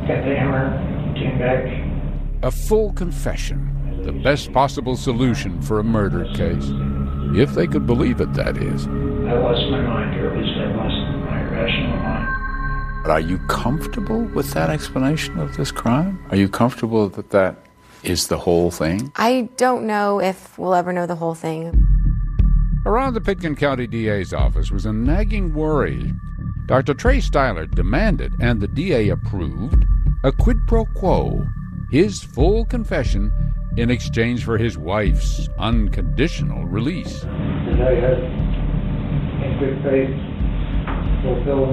Kathy Hammer, came back. A full confession, the best possible solution for a murder case. If they could believe it, that is. I lost my mind, or at least I lost my rational mind. But are you comfortable with that explanation of this crime? Are you comfortable that that is the whole thing? I don't know if we'll ever know the whole thing. Around the Pitkin County DA's office was a nagging worry. Dr. Trey Styler demanded, and the DA approved, a quid pro quo, his full confession in exchange for his wife's unconditional release. And I have, in good faith, fulfilled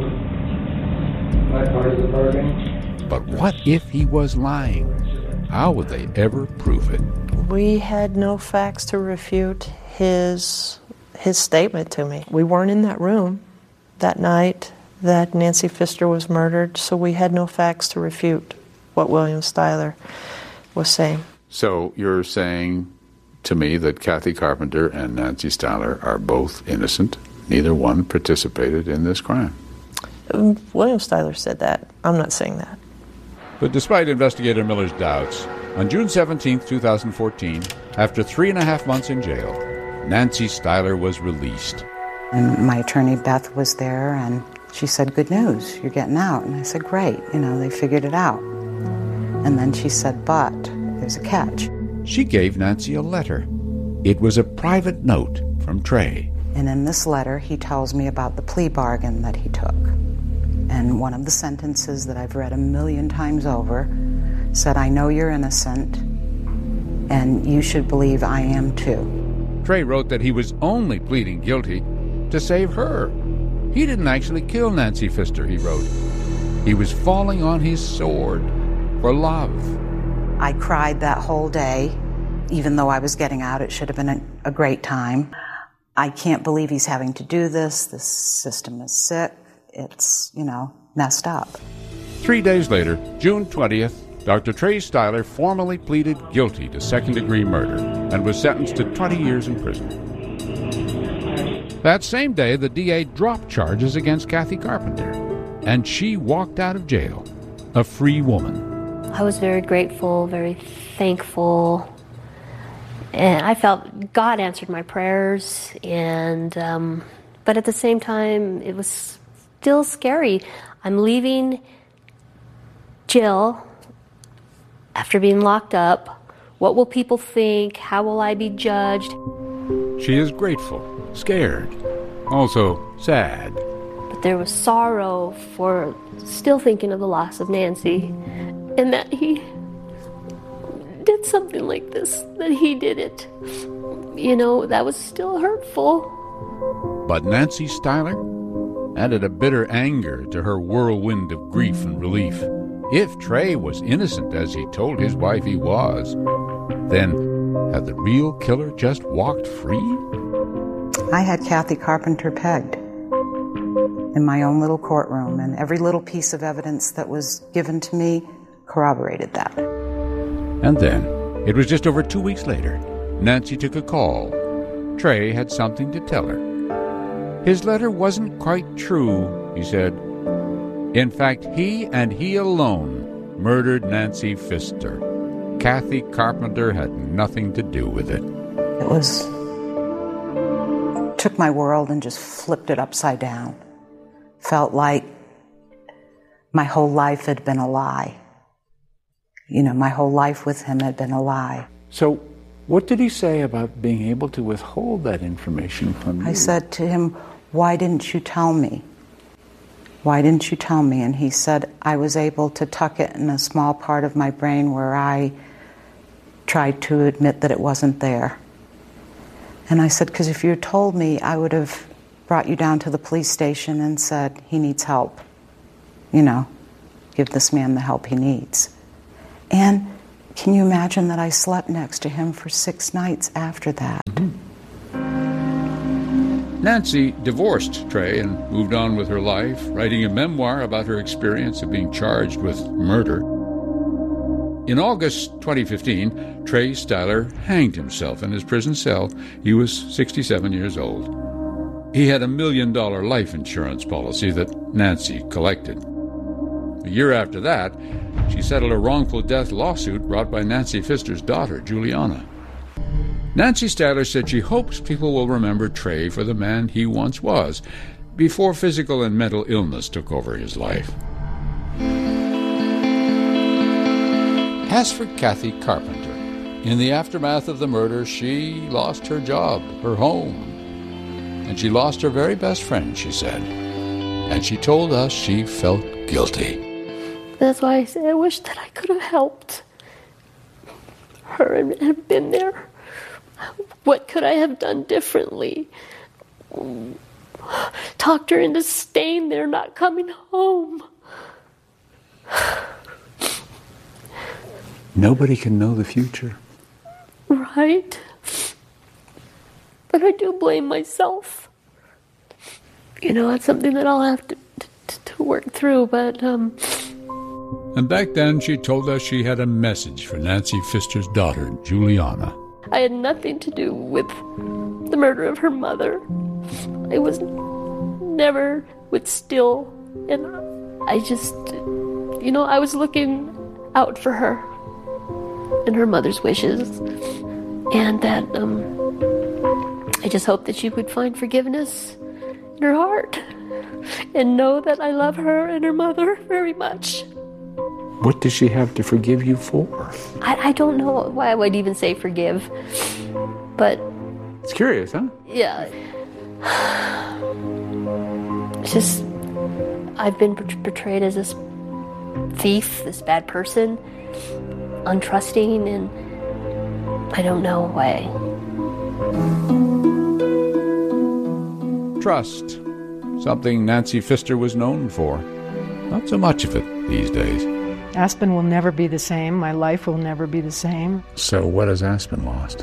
my part of the bargain. But what if he was lying? How would they ever prove it? We had no facts to refute his statement to me. We weren't in that room that night that Nancy Pfister was murdered, so we had no facts to refute what William Styler was saying. So you're saying to me that Kathy Carpenter and Nancy Styler are both innocent? Neither one participated in this crime? William Styler said that. I'm not saying that. But despite Investigator Miller's doubts, on June 17, 2014, after 3.5 months in jail, Nancy Styler was released. And my attorney, Beth, was there, and she said, "Good news, you're getting out." And I said, "Great, they figured it out." And then she said, "But there's a catch." She gave Nancy a letter. It was a private note from Trey. And in this letter, he tells me about the plea bargain that he took. And one of the sentences that I've read 1,000,000 times over said, "I know you're innocent, and you should believe I am too." Trey wrote that he was only pleading guilty to save her. He didn't actually kill Nancy Pfister, he wrote. He was falling on his sword for love. I cried that whole day. Even though I was getting out, it should have been a great time. I can't believe he's having to do this. This system is sick. It's, messed up. 3 days later, June 20th, Dr. Trey Styler formally pleaded guilty to second-degree murder and was sentenced to 20 years in prison. That same day, the DA dropped charges against Kathy Carpenter, and she walked out of jail, a free woman. I was very grateful, very thankful, and I felt God answered my prayers, but at the same time, it was still scary. I'm leaving jail after being locked up. What will people think? How will I be judged? She is grateful, scared, also sad. But there was sorrow for still thinking of the loss of Nancy, and that he did something like this, that he did it. That was still hurtful. But Nancy Styler added a bitter anger to her whirlwind of grief and relief. If Trey was innocent, as he told his wife he was, then had the real killer just walked free? I had Kathy Carpenter pegged in my own little courtroom, and every little piece of evidence that was given to me corroborated that. And then, it was just over 2 weeks later, Nancy took a call. Trey had something to tell her. His letter wasn't quite true, he said. In fact, he and he alone murdered Nancy Pfister. Kathy Carpenter had nothing to do with it. Took my world and just flipped it upside down. Felt like my whole life had been a lie. My whole life with him had been a lie. So what did he say about being able to withhold that information from you? I said to him, "Why didn't you tell me? Why didn't you tell me?" And he said, "I was able to tuck it in a small part of my brain where I tried to admit that it wasn't there." And I said, "Because if you had told me, I would have brought you down to the police station and said, he needs help. Give this man the help he needs." And can you imagine that I slept next to him for 6 nights after that? Nancy divorced Trey and moved on with her life, writing a memoir about her experience of being charged with murder. In August 2015, Trey Styler hanged himself in his prison cell. He was 67 years old. He had $1 million life insurance policy that Nancy collected. A year after that, she settled a wrongful death lawsuit brought by Nancy Pfister's daughter, Juliana. Nancy Statler said she hopes people will remember Trey for the man he once was, before physical and mental illness took over his life. As for Kathy Carpenter, in the aftermath of the murder, she lost her job, her home, and she lost her very best friend, she said. And she told us she felt guilty. That's why I say I wish that I could have helped her and have been there. What could I have done differently? Talked her into staying there, not coming home. Nobody can know the future. Right? But I do blame myself. You know, it's something that I'll have to work through, but... And back then, she told us she had a message for Nancy Pfister's daughter, Juliana. I had nothing to do with the murder of her mother. I was never with Still, and I just, you know, I was looking out for her and her mother's wishes, and that I just hope that she would find forgiveness in her heart and know that I love her and her mother very much. What does she have to forgive you for? I don't know why I would even say forgive, but... It's curious, huh? Yeah. It's just, I've been portrayed as this thief, this bad person, untrusting, and I don't know why. Trust. Something Nancy Pfister was known for. Not so much of it these days. Aspen will never be the same. My life will never be the same. So what has Aspen lost?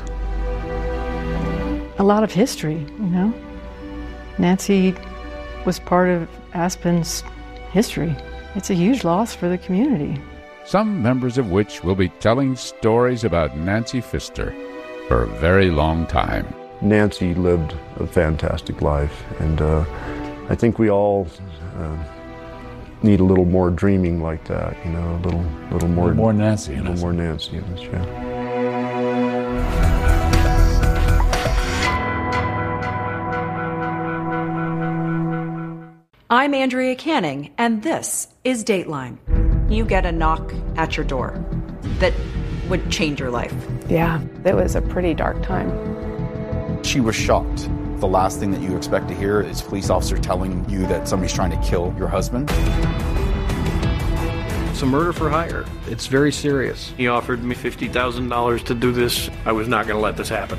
A lot of history, you know. Nancy was part of Aspen's history. It's a huge loss for the community. Some members of which will be telling stories about Nancy Pfister for a very long time. Nancy lived a fantastic life, and I think we all need a little more dreaming like that, you know, a little more Nancy. A little more Nancy in us, yeah. I'm Andrea Canning, and this is Dateline. You get a knock at your door that would change your life. Yeah, it was a pretty dark time. She was shocked. The last thing that you expect to hear is a police officer telling you that somebody's trying to kill your husband. It's a murder for hire. It's very serious. He offered me $50,000 to do this. I was not going to let this happen.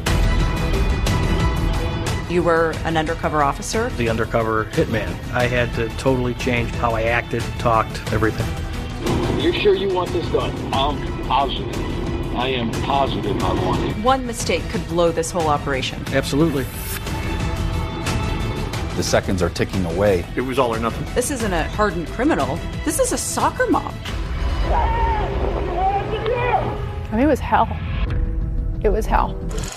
You were an undercover officer? The undercover hitman. I had to totally change how I acted, talked, everything. You're sure you want this done? I'm positive. I am positive I want it. One mistake could blow this whole operation. Absolutely. The seconds are ticking away. It was all or nothing. This isn't a hardened criminal. This is a soccer mom. I mean, it was hell. It was hell.